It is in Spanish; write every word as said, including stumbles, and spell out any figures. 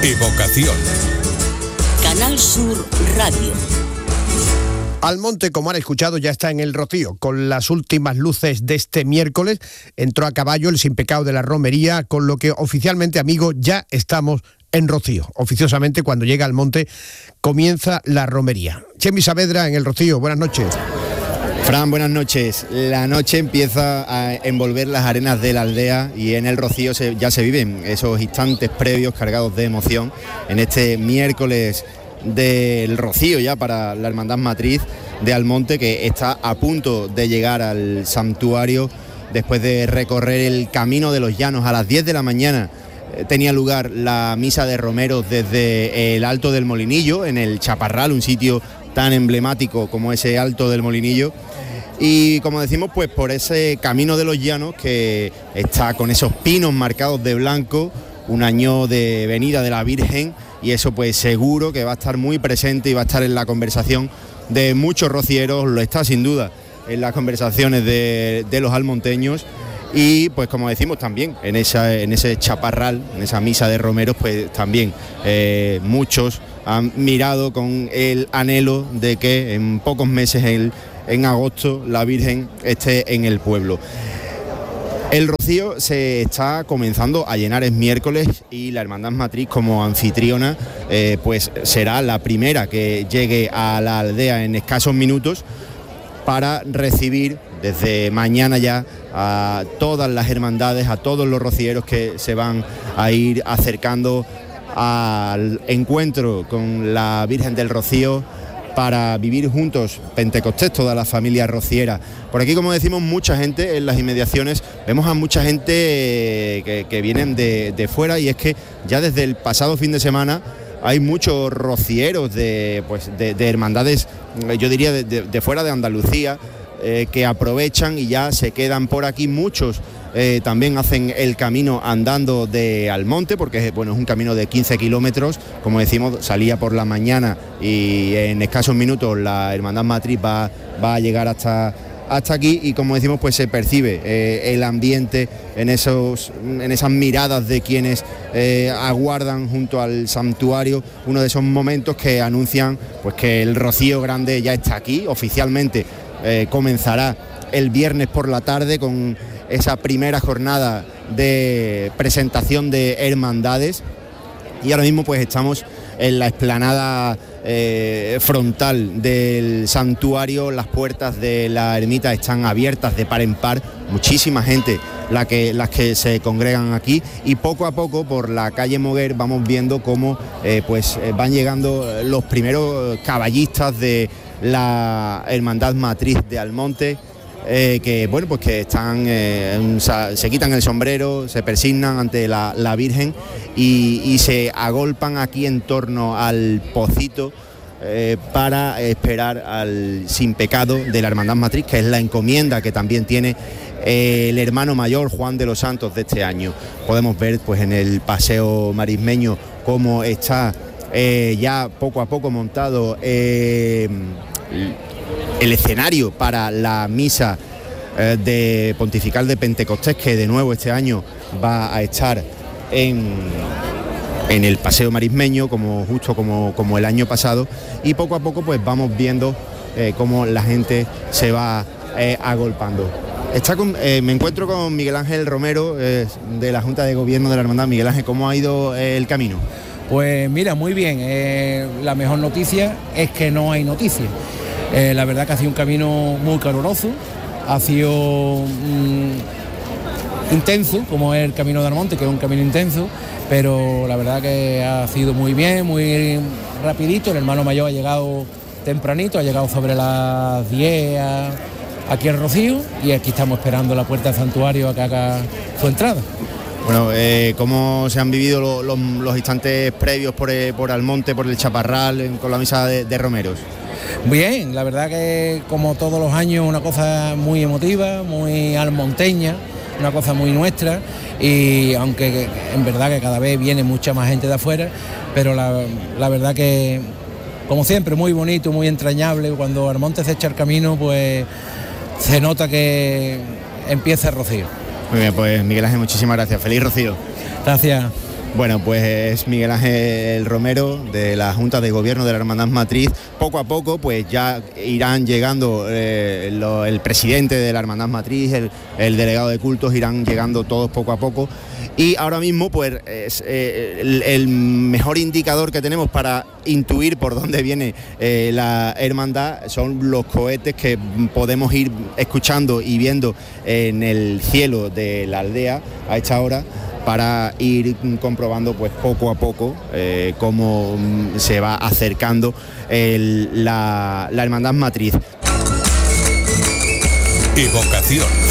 Evocación. Canal Sur Radio. Almonte, como han escuchado, ya está en el Rocío, con las últimas luces de este miércoles. Entró a caballo el Sin Pecado de la Romería, con lo que oficialmente, amigos, ya estamos en Rocío. Oficiosamente, cuando llega Almonte, comienza la romería. Chemi Saavedra en el Rocío, buenas noches. Fran, buenas noches. La noche empieza a envolver las arenas de la aldea y en el Rocío se, ya se viven esos instantes previos cargados de emoción en este miércoles del Rocío ya para la Hermandad Matriz de Almonte, que está a punto de llegar al santuario después de recorrer el Camino de los Llanos. A las diez de la mañana eh, tenía lugar la misa de romeros desde el Alto del Molinillo, en el Chaparral, un sitio tan emblemático como ese Alto del Molinillo. Y como decimos, pues por ese Camino de los Llanos que está con esos pinos marcados de blanco, un año de venida de la Virgen, y eso pues seguro que va a estar muy presente y va a estar en la conversación de muchos rocieros, lo está sin duda en las conversaciones de, de los almonteños. Y pues como decimos también en, esa, en ese chaparral, en esa misa de romeros, pues también eh, muchos han mirado con el anhelo de que en pocos meses, el, en agosto, la Virgen esté en el pueblo. El Rocío se está comenzando a llenar, es miércoles, y la Hermandad Matriz como anfitriona eh, pues será la primera que llegue a la aldea en escasos minutos para recibir desde mañana ya a todas las hermandades, a todos los rocieros que se van a ir acercando al encuentro con la Virgen del Rocío para vivir juntos Pentecostés, toda la familia rociera. Por aquí, como decimos, mucha gente en las inmediaciones, vemos a mucha gente que, que vienen de, de fuera, y es que ya desde el pasado fin de semana hay muchos rocieros de, pues, de, de hermandades, yo diría de, de, de fuera de Andalucía, eh, que aprovechan y ya se quedan por aquí. Muchos eh, también hacen el camino andando de Almonte, porque bueno, es un camino de quince kilómetros, como decimos, salía por la mañana y en escasos minutos la Hermandad Matriz va, va a llegar hasta, hasta aquí, y como decimos, pues se percibe eh, el ambiente en, esos, en esas miradas de quienes eh, aguardan junto al santuario, uno de esos momentos que anuncian pues que el Rocío Grande ya está aquí. Oficialmente eh, comenzará el viernes por la tarde con esa primera jornada de presentación de hermandades, y ahora mismo pues estamos en la explanada eh, frontal del santuario. Las puertas de la ermita están abiertas de par en par, muchísima gente la que, las que se congregan aquí, y poco a poco por la calle Moguer vamos viendo cómo eh, pues eh, van llegando los primeros caballistas de la Hermandad Matriz de Almonte, Eh, que bueno, pues que están eh, un, se quitan el sombrero, se persignan ante la, la Virgen y, y se agolpan aquí en torno al pocito eh, para esperar al Sin Pecado de la Hermandad Matriz, que es la encomienda que también tiene eh, el hermano mayor Juan de los Santos de este año. Podemos ver pues en el paseo marismeño cómo está eh, ya poco a poco montado eh, el escenario para la misa eh, de pontifical de Pentecostés, que de nuevo este año va a estar en, en el paseo marismeño, como justo como, como el año pasado, y poco a poco pues vamos viendo eh, cómo la gente se va eh, agolpando. Está con, eh, me encuentro con Miguel Ángel Romero eh, de la Junta de Gobierno de la Hermandad. Miguel Ángel, ¿cómo ha ido eh, el camino? Pues mira, muy bien. Eh, la mejor noticia es que no hay noticias. Eh, la verdad que ha sido un camino muy caluroso, ha sido mmm, intenso, como es el camino de Almonte, que es un camino intenso, pero la verdad que ha sido muy bien, muy rapidito. El hermano mayor ha llegado tempranito, ha llegado sobre las diez a, aquí al Rocío, y aquí estamos esperando la puerta del santuario a que haga su entrada. Bueno, eh, ¿cómo se han vivido lo, lo, los instantes previos por, eh, por Almonte, por el Chaparral, con la misa de, de romeros? Bien, la verdad que como todos los años una cosa muy emotiva, muy almonteña, una cosa muy nuestra, y aunque en verdad que cada vez viene mucha más gente de afuera, pero la, la verdad que como siempre muy bonito, muy entrañable. Cuando Almonte se echa el camino pues se nota que empieza el Rocío. Muy bien, pues Miguel Ángel, muchísimas gracias. Feliz Rocío. Gracias. Bueno, pues es Miguel Ángel Romero de la Junta de Gobierno de la Hermandad Matriz. Poco a poco pues ya irán llegando eh, lo, el presidente de la Hermandad Matriz, el, el delegado de cultos, irán llegando todos poco a poco. Y ahora mismo pues es eh, el, el mejor indicador que tenemos para intuir por dónde viene eh, la hermandad son los cohetes que podemos ir escuchando y viendo en el cielo de la aldea a esta hora, para ir comprobando pues poco a poco eh, cómo se va acercando el, la, la Hermandad Matriz. Evocación.